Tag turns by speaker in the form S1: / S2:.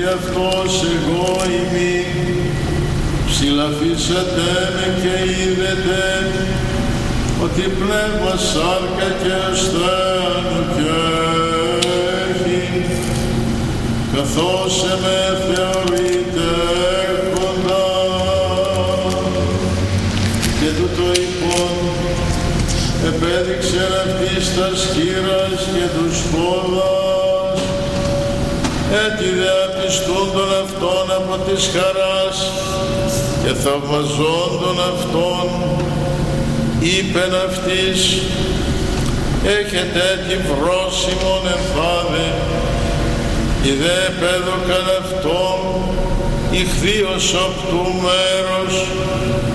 S1: αυτός εγώ ημί, ψηλαφίσατε με και είδετε, ότι πνεύμα σάρκα και ασθένου και έχει, καθώς με θεωρείτε κοντά. Και τούτο λοιπόν επέδειξε αυτής τας χείρας και τους πόδας, έτι δε απιστούντον αυτόν από της χαράς και θαυμαζόντων αυτόν, είπεν αυτής, έχετε τη βρώσιμον εμφάδε, οι δε επέδωκαν αυτόν, ηχθείος απ' του μέρος,